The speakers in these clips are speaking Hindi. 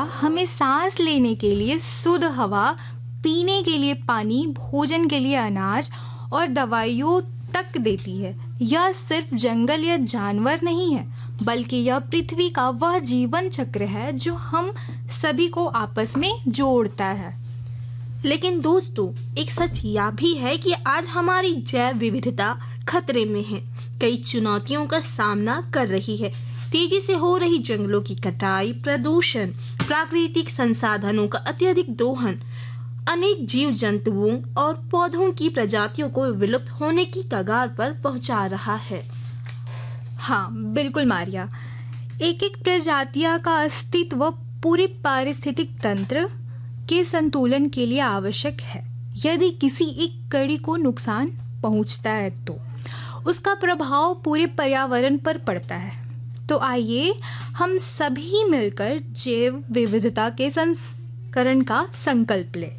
हमें सांस लेने के लिए शुद्ध हवा, पीने के लिए पानी, भोजन के लिए अनाज और दवाइयों तक देती है। यह सिर्फ जंगल या जानवर नहीं है, बल्कि यह पृथ्वी का वह जीवन चक्र है जो हम सभी को आपस में जोड़ता है। लेकिन दोस्तों, एक सच यह भी है कि आज हमारी जैव विविधता खतरे में है, कई चुनौतियों का सामना कर रही है। तेजी से हो रही जंगलों की कटाई, प्रदूषण, प्राकृतिक संसाधनों का अत्यधिक दोहन अनेक जीव जंतुओं और पौधों की प्रजातियों को विलुप्त होने की कगार पर पहुंचा रहा है। हाँ, बिल्कुल मारिया। एक एक प्रजातियां का अस्तित्व पूरे पारिस्थितिक तंत्र के संतुलन के लिए आवश्यक है। यदि किसी एक कड़ी को नुकसान पहुंचता है तो उसका प्रभाव पूरे पर्यावरण पर पड़ता है। तो आइए हम सभी मिलकर जैव विविधता के संरक्षण का संकल्प लें।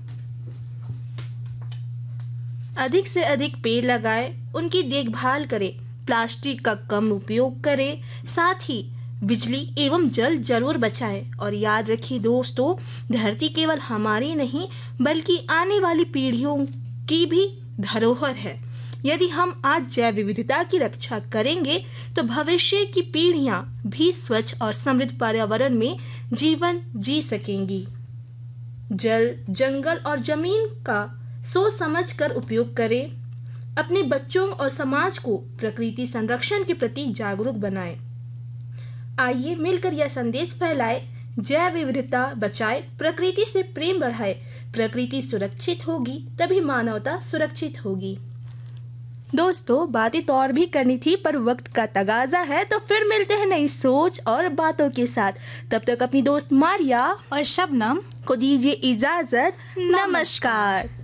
अधिक से अधिक पेड़ लगाएं, उनकी देखभाल करें, प्लास्टिक का कम उपयोग करें, साथ ही बिजली एवं जल जरूर बचाएं। और याद रखिए दोस्तों, धरती केवल हमारी नहीं बल्कि आने वाली पीढ़ियों की भी धरोहर है। यदि हम आज जैव विविधता की रक्षा करेंगे तो भविष्य की पीढ़ियां भी स्वच्छ और समृद्ध पर्यावरण में जीवन जी सकेंगी। जल, जंगल और जमीन का सोच समझ कर उपयोग करें। अपने बच्चों और समाज को प्रकृति संरक्षण के प्रति जागरूक बनाएं। आइए मिलकर यह संदेश फैलाएं, जैव विविधता बचाएं, प्रकृति से प्रेम बढ़ाएं। प्रकृति सुरक्षित होगी तभी मानवता सुरक्षित होगी। दोस्तों, बातें तो और भी करनी थी पर वक्त का तगाजा है, तो फिर मिलते हैं नई सोच और बातों के साथ। तब तक अपनी दोस्त मारिया और शबनम को दीजिए इजाजत। नमस्कार।